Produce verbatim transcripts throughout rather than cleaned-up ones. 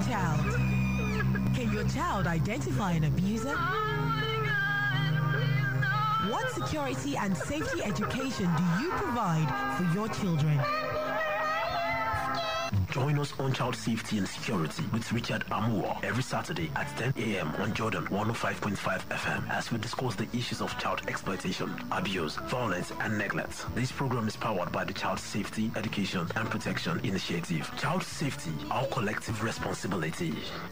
child. Can your child identify an abuser? What security and safety education do you provide for your children? Join us on Child Safety and Security with Richard Amuwa every Saturday at ten a.m. on Jordan one oh five point five F M as we discuss the issues of child exploitation, abuse, violence, and neglect. This program is powered by the Child Safety, Education, and Protection Initiative. Child safety, our collective responsibility.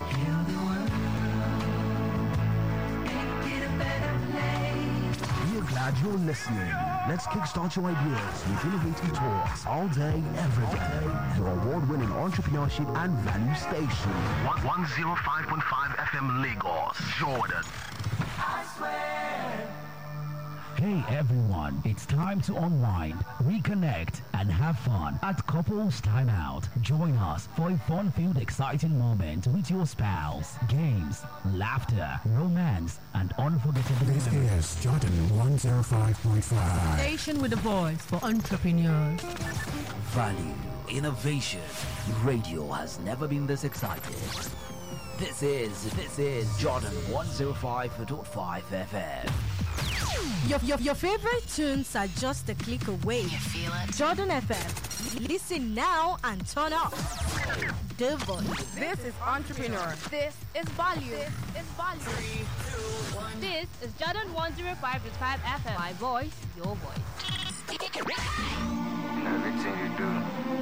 We're glad you're listening. Let's kickstart your ideas with innovative talks all day, every day. Your award-winning entrepreneurship and value station. one oh five point five F M Lagos, Jordan. I swear. Hey everyone, it's time to unwind, reconnect, and have fun at Couples Timeout. Join us for a fun-filled, exciting moment with your spouse. Games, laughter, romance, and unforgettable This memories. is Jordan one oh five point five. Station with a voice for entrepreneurs. Value, innovation. Radio has never been this excited. This is, this is Jordan one oh five point five F M. Your, your, your favorite tunes are just a click away. You feel it? Jordan F M. Listen now and turn up. The voice. This is Entrepreneur. This is Value. This is Value. Three, two, one. This is Jordan one oh five point five F M. My voice, your voice. Everything you do.